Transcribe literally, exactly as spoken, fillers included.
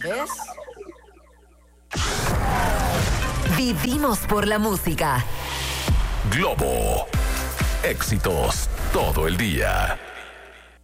¿Ves? Vivimos por la música. Globo. Éxitos todo el día.